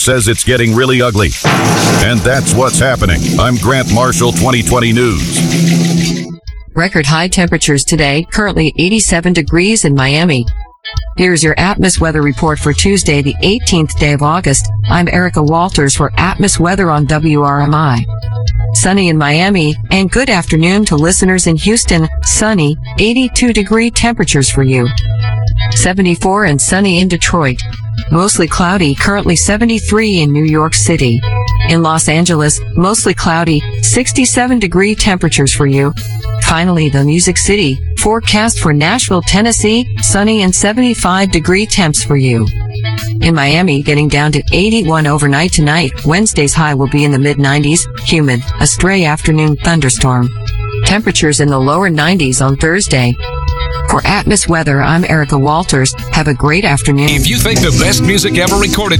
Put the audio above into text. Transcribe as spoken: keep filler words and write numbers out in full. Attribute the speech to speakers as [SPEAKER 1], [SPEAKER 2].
[SPEAKER 1] says it's getting really ugly. And that's what's happening. I'm Grant Marshall, twenty twenty News.
[SPEAKER 2] Record high temperatures today, currently eighty-seven degrees in Miami. Here's your Atmos weather report for Tuesday, the eighteenth day of August. I'm Erica Walters for Atmos Weather on W R M I. Sunny in Miami, and good afternoon to listeners in Houston. Sunny, eighty-two degree temperatures for you. seventy-four and sunny in Detroit. Mostly cloudy, currently seventy-three in New York City. In Los Angeles, mostly cloudy, sixty-seven degree temperatures for you. Finally, the Music City, forecast for Nashville, Tennessee, sunny and seventy-five degree temps for you. In Miami, getting down to eighty-one overnight tonight. Wednesday's high will be in the mid nineties, humid, a stray afternoon thunderstorm. Temperatures in the lower nineties on Thursday. For Atmos Weather, I'm Erica Walters. Have a great afternoon.
[SPEAKER 3] If you think the best music ever recorded